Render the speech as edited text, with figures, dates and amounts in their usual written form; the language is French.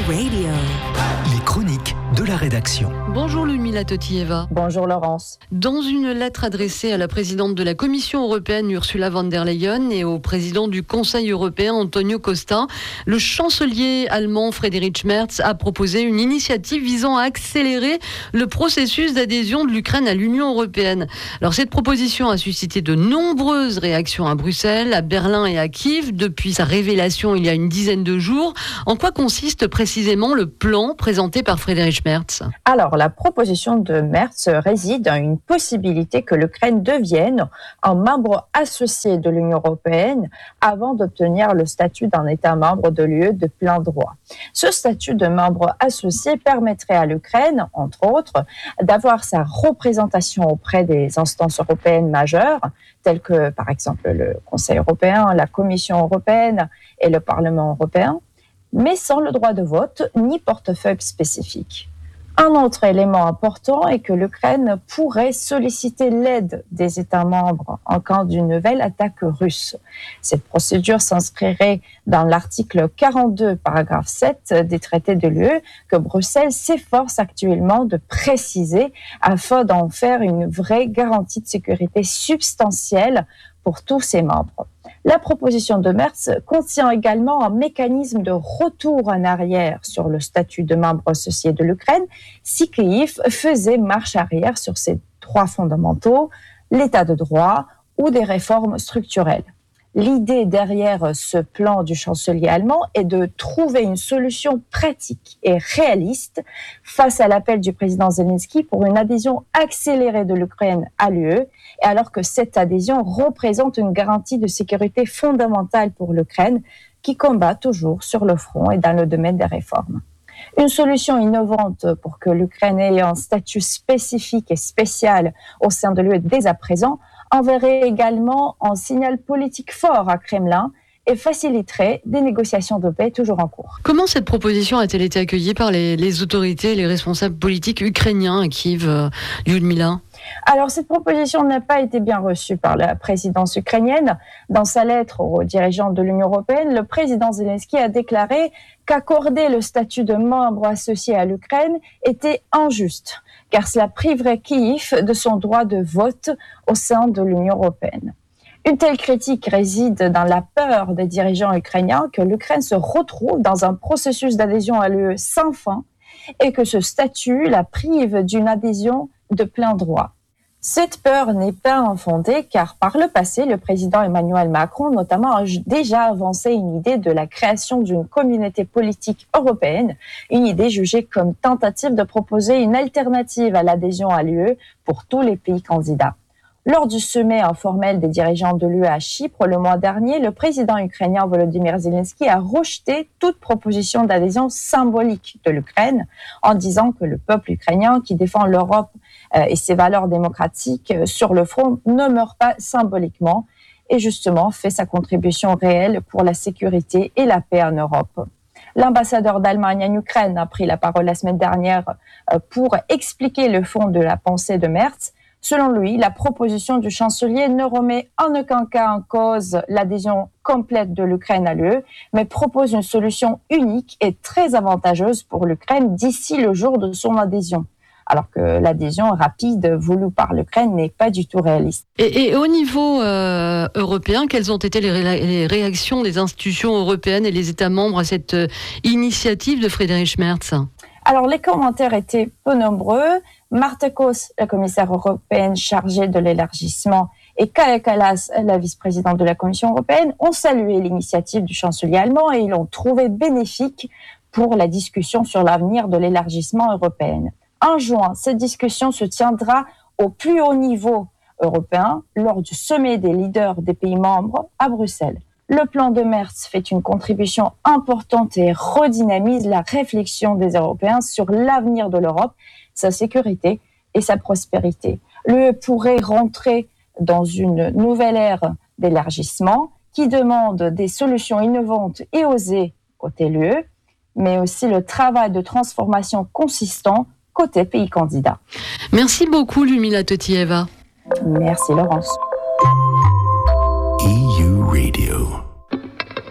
Radio. Les chroniques de la rédaction. Bonjour Ludmila Totieva. Bonjour Laurence. Dans une lettre adressée à la présidente de la Commission européenne Ursula von der Leyen et au président du Conseil européen Antonio Costa, le chancelier allemand Friedrich Merz a proposé une initiative visant à accélérer le processus d'adhésion de l'Ukraine à l'Union européenne. Alors cette proposition a suscité de nombreuses réactions à Bruxelles, à Berlin et à Kiev depuis sa révélation il y a une dizaine de jours. En quoi consiste précisément le plan présenté par Friedrich Merz ? Alors, la proposition de Merz réside dans une possibilité que l'Ukraine devienne un membre associé de l'Union européenne avant d'obtenir le statut d'un État membre de l'UE de plein droit. Ce statut de membre associé permettrait à l'Ukraine, entre autres, d'avoir sa représentation auprès des instances européennes majeures, telles que, par exemple, le Conseil européen, la Commission européenne et le Parlement européen, mais sans le droit de vote ni portefeuille spécifique. Un autre élément important est que l'Ukraine pourrait solliciter l'aide des États membres en cas d'une nouvelle attaque russe. Cette procédure s'inscrirait dans l'article 42, paragraphe 7 des traités de l'UE que Bruxelles s'efforce actuellement de préciser afin d'en faire une vraie garantie de sécurité substantielle pour tous ses membres. La proposition de Merz contient également un mécanisme de retour en arrière sur le statut de membre associé de l'Ukraine si Kiev faisait marche arrière sur ses droits fondamentaux, l'état de droit ou des réformes structurelles. L'idée derrière ce plan du chancelier allemand est de trouver une solution pratique et réaliste face à l'appel du président Zelensky pour une adhésion accélérée de l'Ukraine à l'UE, et alors que cette adhésion représente une garantie de sécurité fondamentale pour l'Ukraine qui combat toujours sur le front et dans le domaine des réformes. Une solution innovante pour que l'Ukraine ait un statut spécifique et spécial au sein de l'UE dès à présent enverrait également un signal politique fort à Kremlin et faciliterait des négociations de paix toujours en cours. Comment cette proposition a-t-elle été accueillie par les autorités et les responsables politiques ukrainiens à Kiev, Ludmila ? Alors, cette proposition n'a pas été bien reçue par la présidence ukrainienne. Dans sa lettre aux dirigeants de l'Union européenne, le président Zelensky a déclaré qu'accorder le statut de membre associé à l'Ukraine était injuste, car cela priverait Kiev de son droit de vote au sein de l'Union européenne. Une telle critique réside dans la peur des dirigeants ukrainiens que l'Ukraine se retrouve dans un processus d'adhésion à l'UE sans fin et que ce statut la prive d'une adhésion de plein droit. Cette peur n'est pas infondée car par le passé, le président Emmanuel Macron notamment a déjà avancé une idée de la création d'une communauté politique européenne, une idée jugée comme tentative de proposer une alternative à l'adhésion à l'UE pour tous les pays candidats. Lors du sommet informel des dirigeants de l'UE à Chypre le mois dernier, le président ukrainien Volodymyr Zelensky a rejeté toute proposition d'adhésion symbolique de l'Ukraine en disant que le peuple ukrainien qui défend l'Europe et ses valeurs démocratiques sur le front ne meurt pas symboliquement et justement fait sa contribution réelle pour la sécurité et la paix en Europe. L'ambassadeur d'Allemagne en Ukraine a pris la parole la semaine dernière pour expliquer le fond de la pensée de Merz. Selon lui, la proposition du chancelier ne remet en aucun cas en cause l'adhésion complète de l'Ukraine à l'UE, mais propose une solution unique et très avantageuse pour l'Ukraine d'ici le jour de son adhésion. Alors que l'adhésion rapide voulue par l'Ukraine n'est pas du tout réaliste. Et au niveau européen, quelles ont été les réactions des institutions européennes et les États membres à cette initiative de Friedrich Merz ? Alors, les commentaires étaient peu nombreux. Marta Koss, la commissaire européenne chargée de l'élargissement, et Kaja Kallas, la vice-présidente de la Commission européenne, ont salué l'initiative du chancelier allemand et ils l'ont trouvé bénéfique pour la discussion sur l'avenir de l'élargissement européen. En juin, cette discussion se tiendra au plus haut niveau européen lors du sommet des leaders des pays membres à Bruxelles. Le plan de Merz fait une contribution importante et redynamise la réflexion des Européens sur l'avenir de l'Europe, sa sécurité et sa prospérité. L'UE pourrait rentrer dans une nouvelle ère d'élargissement qui demande des solutions innovantes et osées côté l'UE, mais aussi le travail de transformation consistant côté pays candidat. Merci beaucoup, Ludmila Totieva. Merci, Laurence. EU Radio.